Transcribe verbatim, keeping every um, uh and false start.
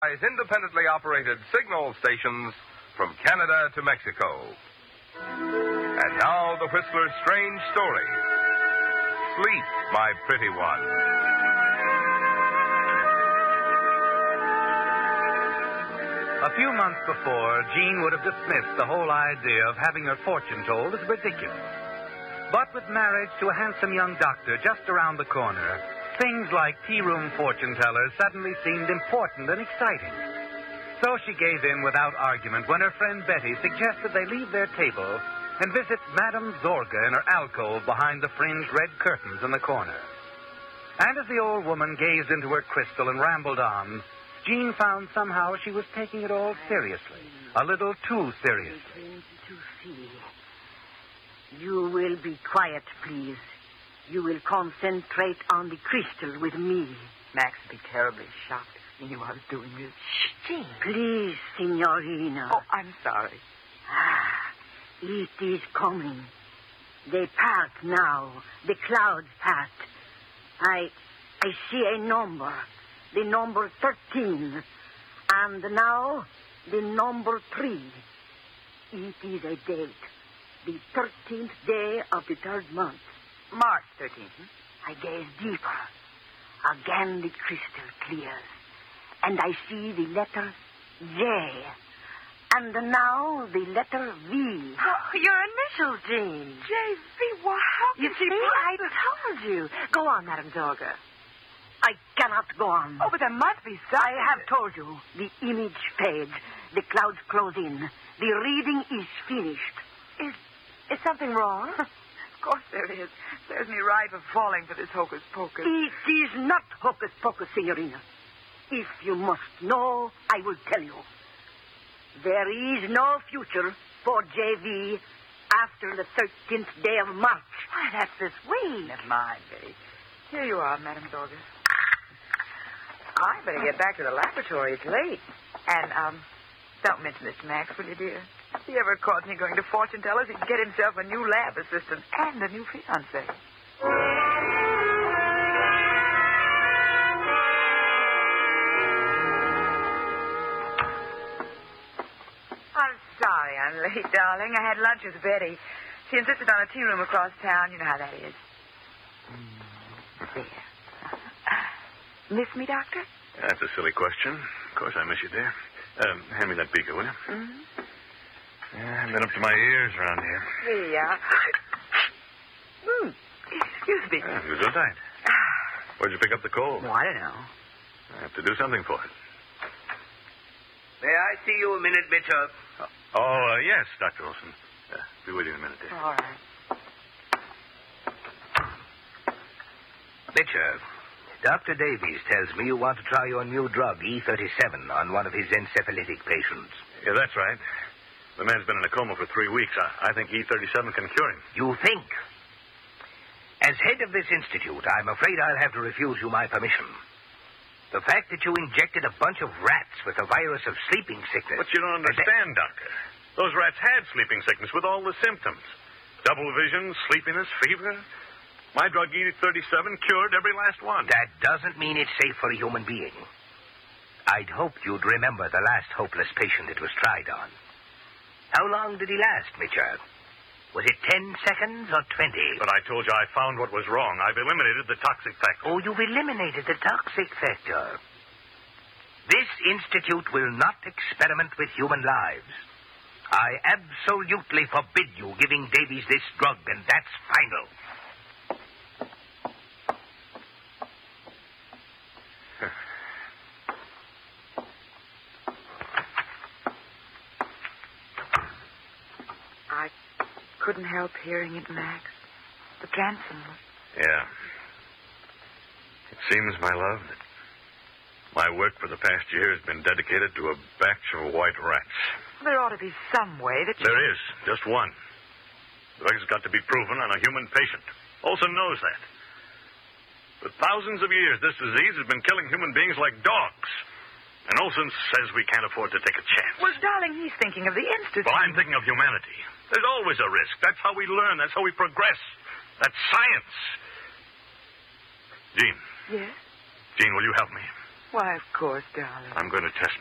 Independently operated signal stations from Canada to Mexico. And now the Whistler's strange story. Sleep, my pretty one. A few months before, Jean would have dismissed the whole idea of having her fortune told as ridiculous. But with marriage to a handsome young doctor just around the corner, things like tea-room fortune tellers suddenly seemed important and exciting. So she gave in without argument when her friend Betty suggested they leave their table and visit Madame Zorga in her alcove behind the fringed red curtains in the corner. And as the old woman gazed into her crystal and rambled on, Jean found somehow she was taking it all seriously, a little too seriously. You will be quiet, please. You will concentrate on the crystal with me. Max would be terribly shocked if he knew I was doing this. Shh, Jean. Please, Signorina. Oh, I'm sorry. Ah, it is coming. They part now. The clouds part. I, I see a number. The number thirteen. And now, the number three. It is a date. The thirteenth day of the third month. March thirteenth. I gaze deeper. Again the crystal clears. And I see the letter J. And now the letter V. Oh, your initials, Jean. J V. Wow. You see, I told you. Go on, Madame Zorga. I cannot go on. Oh, but there must be something. I have told you. The image fades. The clouds close in. The reading is finished. Is, is something wrong? Of course there is. There's me right for falling for this hocus pocus. It is not hocus pocus, Signorina. If you must know, I will tell you. There is no future for J V after the thirteenth day of March. Why, that's this week. Never mind, Betty. Here you are, Madame Zorga. I better get back to the laboratory. It's late. And, um, don't mention this to Max, will you, dear? If he ever caught me going to fortune tellers, he'd get himself a new lab assistant and a new fiancé. I'm sorry I'm late, darling. I had lunch with Betty. She insisted on a tea room across town. You know how that is. There. Miss me, Doctor? That's a silly question. Of course I miss you, dear. Um, hand me that beaker, will you? Mm-hmm. Yeah, I've been up to my ears around here. Yeah. Mm. Excuse me. Yeah, Gesundheit. Where'd you pick up the cold? Oh, I don't know. I have to do something for it. May I see you a minute, Mitchell? Oh, oh uh, yes, Doctor Olson. Uh, be with you in a minute, dear. All right. Mitchell, Doctor Davies tells me you want to try your new drug, E thirty-seven, on one of his encephalitic patients. Yeah, that's right. The man's been in a coma for three weeks. I, I think E thirty-seven can cure him. You think? As head of this institute, I'm afraid I'll have to refuse you my permission. The fact that you injected a bunch of rats with the virus of sleeping sickness... But you don't understand, Doctor. Those rats had sleeping sickness with all the symptoms. Double vision, sleepiness, fever. My drug E thirty-seven cured every last one. That doesn't mean it's safe for a human being. I'd hoped you'd remember the last hopeless patient it was tried on. How long did he last, Mitchell? Was it ten seconds or twenty? But I told you I found what was wrong. I've eliminated the toxic factor. Oh, you've eliminated the toxic factor. This institute will not experiment with human lives. I absolutely forbid you giving Davies this drug, and that's final. I couldn't help hearing it, Max. The Jansen was... Yeah. It seems, my love, that my work for the past year has been dedicated to a batch of white rats. There ought to be some way that you... There is. Just one. The drug's got to be proven on a human patient. Olson knows that. For thousands of years, this disease has been killing human beings like dogs. And Olson says we can't afford to take a chance. Well, darling, he's thinking of the institute. Well, I'm thinking of humanity. There's always a risk. That's how we learn. That's how we progress. That's science. Jean. Yes? Jean, will you help me? Why, of course, darling. I'm going to test